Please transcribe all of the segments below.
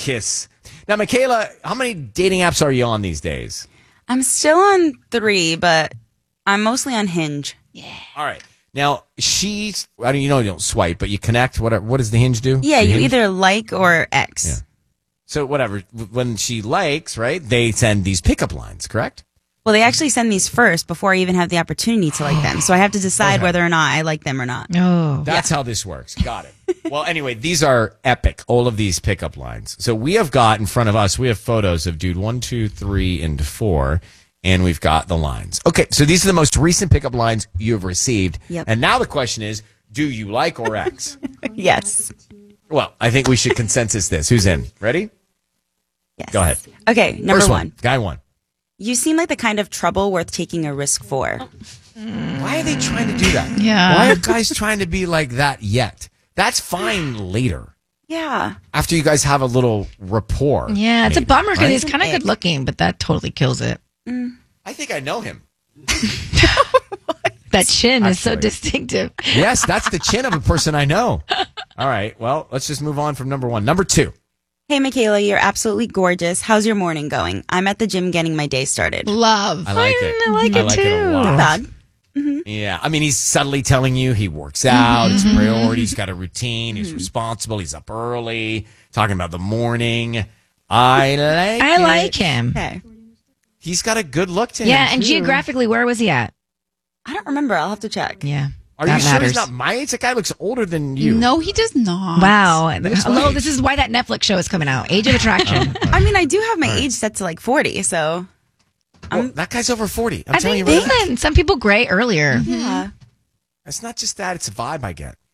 Kiss. Now, Michaela, how many dating apps are you on these days? I'm still on 3, but I'm mostly on Hinge. Yeah. All right. Now, you don't swipe, but you connect. What does the Hinge do? Yeah, you either like or X. Yeah. So whatever. When she likes, right, they send these pickup lines, correct? Well, they actually send these first before I even have the opportunity to like them. So I have to decide whether or not I like them or not. Oh. That's how this works. Got it. Well, anyway, these are epic, all of these pickup lines. So we have got in front of us, we have photos of dude 1, 2, 3, and 4, and we've got the lines. Okay, so these are the most recent pickup lines you have received. Yep. And now the question is, do you like or X? Yes. Well, I think we should consensus this. Who's in? Ready? Yes. Go ahead. Okay, number First one. Guy 1. You seem like the kind of trouble worth taking a risk for. Why are they trying to do that? Yeah. Why are guys trying to be like that yet? That's fine later. Yeah. After you guys have a little rapport. Yeah, it's a maybe, bummer because right? he's kind of good looking, but that totally kills it. I think I know him. That chin is so Actually. distinctive. Yes, that's the chin of a person I know. All right, well, let's just move on from number 1. Number 2. Hey, Michaela, you're absolutely gorgeous. How's your morning going? I'm at the gym getting my day started. Love. I like it. I like it too. a lot. Not bad. Yeah, I mean, he's subtly telling you he works out, it's a priority, he's got a routine, he's responsible, he's up early, talking about the morning. I like him. Okay. He's got a good look to him. Yeah, and too. geographically, where was he at? I don't remember. I'll have to check. Yeah. Are that you sure matters. he's not my age? That guy looks older than you. No, he does not. Wow. Looks Hello, like- this is why that Netflix show is coming out. Age of Attraction. I mean, I do have my age set to like 40, so. Well, that guy's over 40. I'm I telling think you right now. even some people gray earlier. Yeah. It's not just that, it's a vibe I get.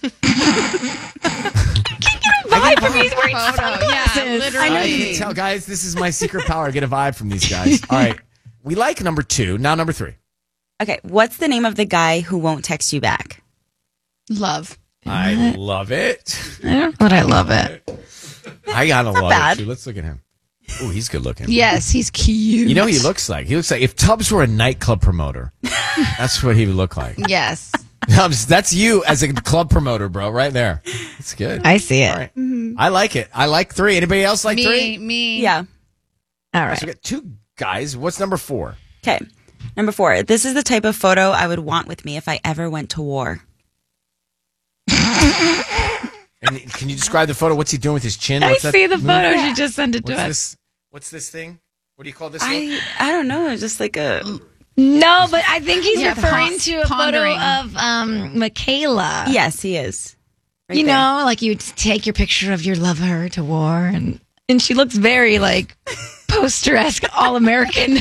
Vibe from he's wearing Photo. Yeah, literally. I can tell, guys, this is my secret power. I get a vibe from these guys. All right. We like number 2. Now number 3. Okay, what's the name of the guy who won't text you back? Love. I love it. I don't know, but I love it. I gotta love bad. it too. Let's look at him. Oh, he's good looking. Yes, he's cute. You know what he looks like? He looks like if Tubbs were a nightclub promoter. That's what he would look like. Yes. Tubbs, that's you as a club promoter, bro, right there. That's good. I see it. All right. I like it. I like 3. Anybody else like 3? Me. Yeah. All So right. we got 2 guys. What's number 4? Okay. Number 4. This is the type of photo I would want with me if I ever went to war. And can you describe the photo? What's he doing with his chin? I What's that see the move? photo. She just sent it to What's us. this? What's this thing? What do you call this? look? I don't know. It's just like a. No, but I think he's Yeah, referring to a pondering. photo of Michaela. Yes, he is. Right you there. know, like you take your picture of your lover to war, and she looks very like poster-esque, all-American.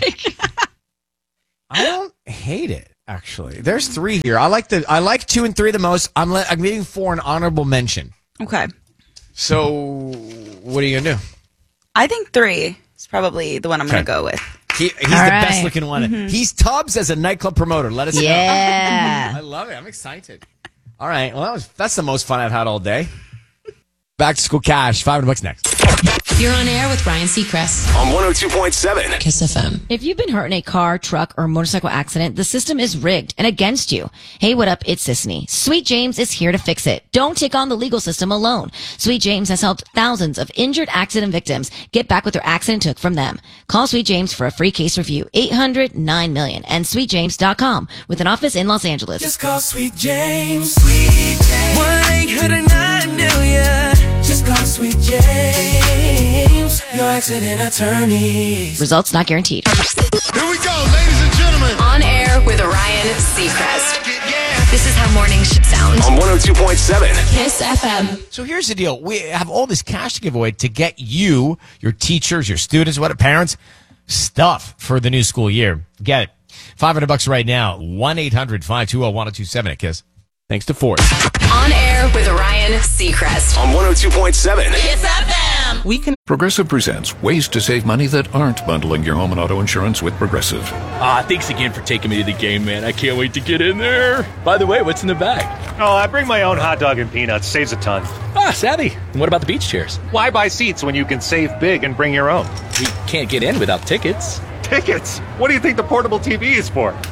I don't hate it, actually. There's 3 here. I like 2 and 3 the most. I'm giving 4 an honorable mention. Okay. So, what are you gonna do? I think 3 is probably the one I'm going to go with. He's the right. best looking one. He's Tubbs as a nightclub promoter. Let us know. Yeah. I love it. I'm excited. All right. Well, that's the most fun I've had all day. Back to school cash. $500 next. You're on air with Ryan Seacrest. On 102.7. Kiss FM. If you've been hurt in a car, truck, or motorcycle accident, the system is rigged and against you. Hey, what up? It's Sisney. Sweet James is here to fix it. Don't take on the legal system alone. Sweet James has helped thousands of injured accident victims get back what their accident took from them. Call Sweet James for a free case review. 800-9-million and sweetjames.com with an office in Los Angeles. Just call Sweet James. Sweet James. 1-800-9-million. Just call Sweet James. Your accident attorney. Results not guaranteed. Here we go, ladies and gentlemen. On air with Ryan Seacrest. This is how mornings should sound. On 102.7. Kiss FM. So here's the deal. We have all this cash to give away to get you, your teachers, your students, parents, stuff for the new school year. Get it. $500 right now. 1-800-520-1027 at KISS. Thanks to Ford. On air with Ryan Seacrest. On 102.7. Kiss FM. We can. Progressive presents ways to save money that aren't bundling your home and auto insurance with Progressive. Thanks again for taking me to the game, man. I can't wait to get in there. By the way, what's in the bag? Oh, I bring my own hot dog and peanuts. Saves a ton. Savvy. And what about the beach chairs? Why buy seats when you can save big and bring your own? We can't get in without tickets. Tickets? What do you think the portable TV is for?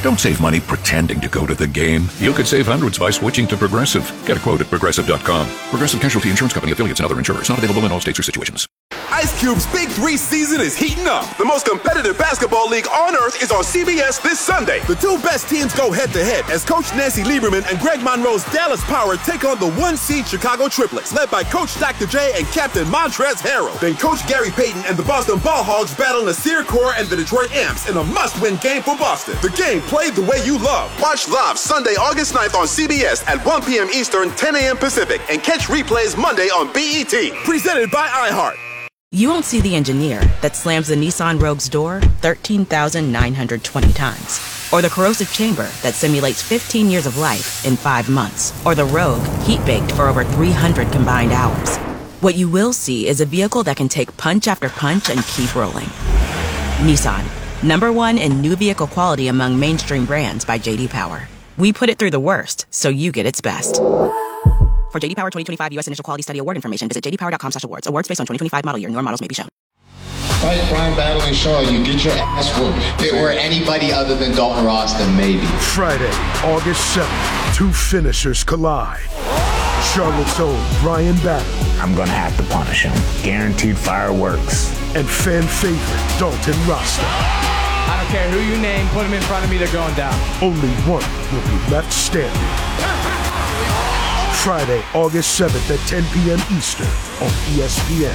Don't save money pretending to go to the game. You could save hundreds by switching to Progressive. Get a quote at Progressive.com. Progressive Casualty Insurance Company, affiliates, and other insurers. Not available in all states or situations. Ice Cube's Big 3 season is heating up. The most competitive basketball league on earth is on CBS this Sunday. The two best teams go head-to-head as Coach Nancy Lieberman and Greg Monroe's Dallas Power take on the 1-seed Chicago Triplets, led by Coach Dr. J and Captain Montrezl Harrell. Then Coach Gary Payton and the Boston Ball Hogs battle Nasir Kaur and the Detroit Amps in a must-win game for Boston. The game played the way you love. Watch live Sunday, August 9th on CBS at 1 p.m. Eastern, 10 a.m. Pacific, and catch replays Monday on BET. Presented by iHeart. You won't see the engineer that slams the Nissan Rogue's door 13,920 times. Or the corrosive chamber that simulates 15 years of life in 5 months. Or the Rogue heat-baked for over 300 combined hours. What you will see is a vehicle that can take punch after punch and keep rolling. Nissan, #1 in new vehicle quality among mainstream brands by J.D. Power. We put it through the worst, so you get its best. For J.D. Power 2025 U.S. Initial Quality Study Award information, visit jdpower.com/awards. Awards based on 2025 model year. Newer models may be shown. Fight Brian Battle and Shaw, you get your ass whooped. If it were anybody other than Dalton Ross, then maybe. Friday, August 7th, two finishers collide. Charlotte's own Brian Battle. I'm gonna have to punish him. Guaranteed fireworks. And fan favorite Dalton Rasta. I don't care who you name, put him in front of me, they're going down. Only one will be left standing. Friday, August 7th at 10 p.m. Eastern on ESPN.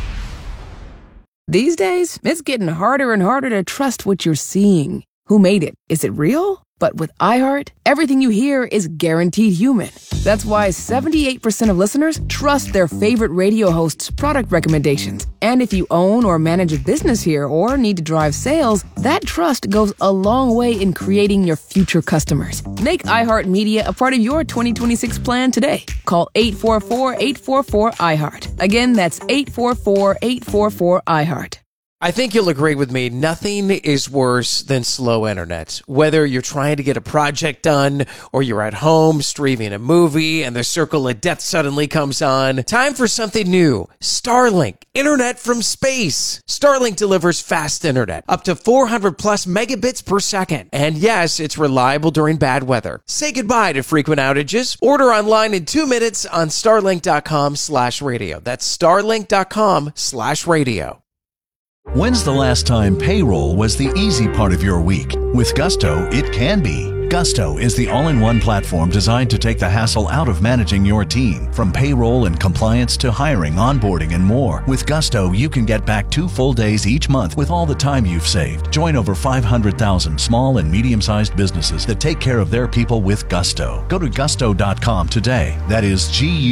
These days, it's getting harder and harder to trust what you're seeing. Who made it? Is it real? But with iHeart, everything you hear is guaranteed human. That's why 78% of listeners trust their favorite radio hosts' product recommendations. And if you own or manage a business here or need to drive sales, that trust goes a long way in creating your future customers. Make iHeartMedia a part of your 2026 plan today. Call 844-844-iHeart. Again, that's 844-844-iHeart. I think you'll agree with me. Nothing is worse than slow internet. Whether you're trying to get a project done or you're at home streaming a movie and the circle of death suddenly comes on. Time for something new. Starlink. Internet from space. Starlink delivers fast internet. Up to 400 plus megabits per second. And yes, it's reliable during bad weather. Say goodbye to frequent outages. Order online in 2 minutes on starlink.com/radio. That's starlink.com/radio. When's the last time payroll was the easy part of your week? With Gusto, it can be. Gusto is the all-in-one platform designed to take the hassle out of managing your team. From payroll and compliance to hiring, onboarding, and more. With Gusto, you can get back 2 full days each month with all the time you've saved. Join over 500,000 small and medium-sized businesses that take care of their people with Gusto. Go to gusto.com today. That is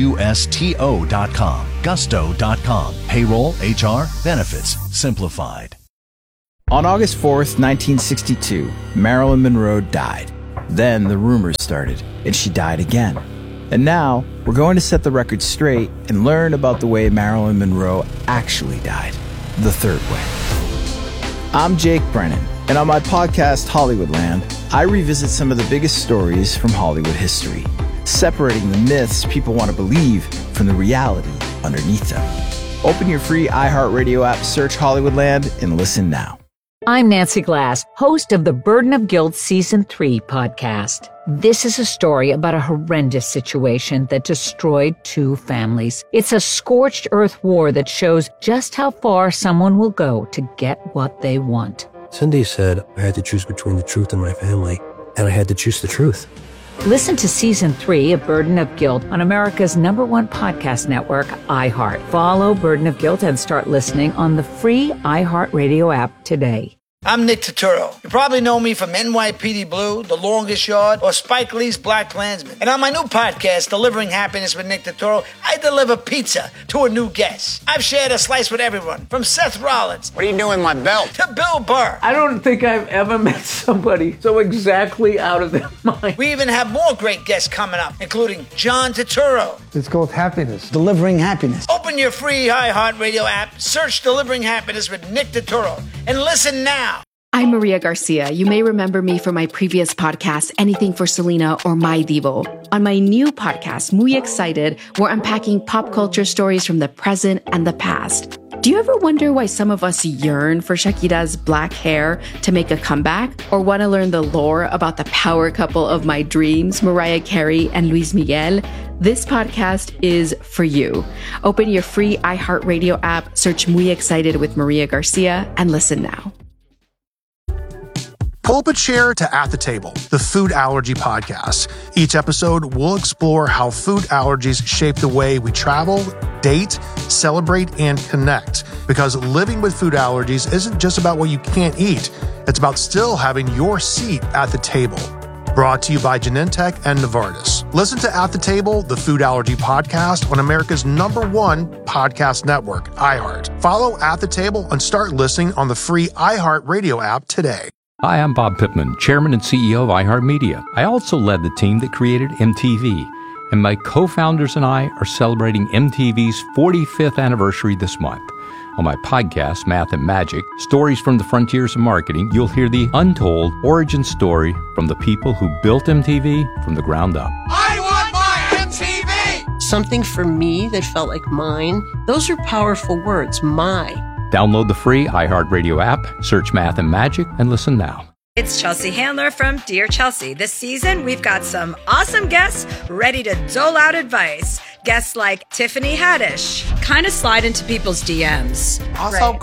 Gusto.com. Gusto.com. Payroll, HR, benefits, simplified. On August 4th, 1962, Marilyn Monroe died. Then the rumors started, and she died again. And now, we're going to set the record straight and learn about the way Marilyn Monroe actually died. The third way. I'm Jake Brennan, and on my podcast, Hollywoodland, I revisit some of the biggest stories from Hollywood history, separating the myths people want to believe from the reality underneath them. Open your free iHeartRadio app, search Hollywoodland, and listen now. I'm Nancy Glass, host of the Burden of Guilt Season 3 podcast. This is a story about a horrendous situation that destroyed 2 families. It's a scorched earth war that shows just how far someone will go to get what they want. Cindy said I had to choose between the truth and my family, and I had to choose the truth. Listen to Season 3 of Burden of Guilt on America's #1 podcast network, iHeart. Follow Burden of Guilt and start listening on the free iHeartRadio app today. I'm Nick Turturro. You probably know me from NYPD Blue, The Longest Yard, or Spike Lee's Black Klansman. And on my new podcast, Delivering Happiness with Nick Turturro, I deliver pizza to a new guest. I've shared a slice with everyone, from Seth Rollins. What are you doing with my belt? To Bill Burr. I don't think I've ever met somebody so exactly out of their mind. We even have more great guests coming up, including John Turturro. It's called Happiness. Delivering Happiness. Open your free iHeartRadio app, search Delivering Happiness with Nick Turturro, and listen now. I'm Maria Garcia. You may remember me from my previous podcast, Anything for Selena or My Divo. On my new podcast, Muy Excited, we're unpacking pop culture stories from the present and the past. Do you ever wonder why some of us yearn for Shakira's black hair to make a comeback? Or want to learn the lore about the power couple of my dreams, Mariah Carey and Luis Miguel? This podcast is for you. Open your free iHeartRadio app, search Muy Excited with Maria Garcia, and listen now. Pull up a chair to At the Table, the food allergy podcast. Each episode, we'll explore how food allergies shape the way we travel, date, celebrate, and connect. Because living with food allergies isn't just about what you can't eat. It's about still having your seat at the table. Brought to you by Genentech and Novartis. Listen to At the Table, the food allergy podcast on America's #1 podcast network, iHeart. Follow At the Table and start listening on the free iHeartRadio app today. Hi, I'm Bob Pittman, Chairman and CEO of iHeartMedia. I also led the team that created MTV, and my co-founders and I are celebrating MTV's 45th anniversary this month. On my podcast, Math and Magic, Stories from the Frontiers of Marketing, you'll hear the untold origin story from the people who built MTV from the ground up. I want my MTV! Something for me that felt like mine. Those are powerful words, my. Download the free iHeartRadio app, search Math and Magic, and listen now. It's Chelsea Handler from Dear Chelsea. This season, we've got some awesome guests ready to dole out advice. Guests like Tiffany Haddish. Kind of slide into people's DMs. Also,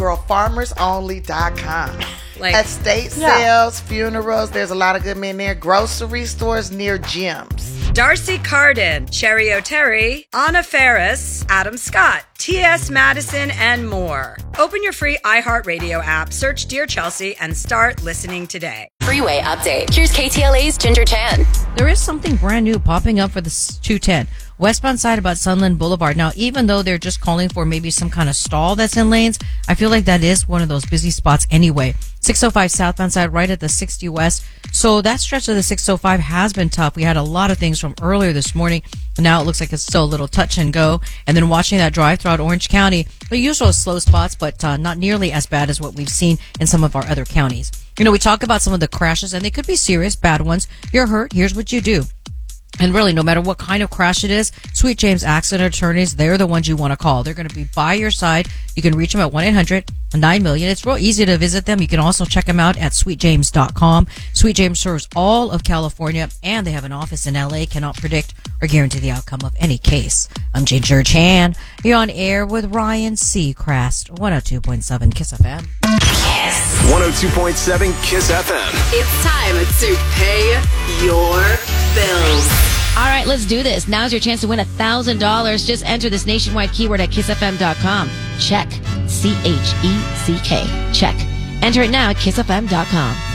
girlfarmersonly.com. Like estate sales, funerals, there's a lot of good men there. Grocery stores near gyms. Darcy Carden, Cherry O'Terry, Anna Ferris, Adam Scott, T.S. Madison, and more. Open your free iHeartRadio app, search Dear Chelsea, and start listening today. Freeway update. Here's KTLA's Ginger Chan. There is something brand new popping up for the 210. Westbound side about Sunland Boulevard. Now, even though they're just calling for maybe some kind of stall that's in lanes, I feel like that is one of those busy spots anyway. 605 southbound side right at the 60 West. So that stretch of the 605 has been tough. We had a lot of things from earlier this morning. Now it looks like it's still a little touch and go. And then watching that drive throughout Orange County, the usual slow spots, but not nearly as bad as what we've seen in some of our other counties. You know, we talk about some of the crashes, and they could be serious, bad ones. You're hurt. Here's what you do. And really, no matter what kind of crash it is, Sweet James Accident Attorneys, they're the ones you want to call. They're going to be by your side. You can reach them at 1-800-9-MILLION. It's real easy to visit them. You can also check them out at sweetjames.com. Sweet James serves all of California, and they have an office in LA. Cannot predict or guarantee the outcome of any case. I'm Ginger Chan. You're on air with Ryan Seacrest, 102.7 KISS FM. Kiss. 102.7 KISS FM. It's time to pay your bills. All right, let's do this. Now's your chance to win $1,000. Just enter this nationwide keyword at kissfm.com. Check. CHECK. Check. Enter it now at kissfm.com.